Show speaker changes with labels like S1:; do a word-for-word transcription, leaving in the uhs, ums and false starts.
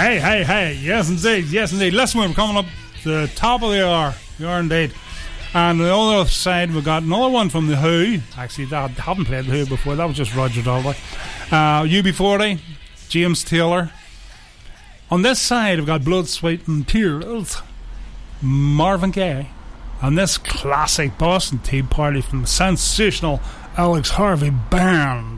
S1: Hey, hey, hey. Yes, indeed. Yes, indeed. Listen, we're coming up to the top of the hour. We are indeed. And on the other side, we've got another one from The Who. Actually, I haven't played The Who before. That was just Roger Daltrey. Uh, U B forty, James Taylor. On this side, we've got Blood, Sweat and Tears, Marvin Gaye. And this classic Boston Tea Party from the sensational Alex Harvey Band.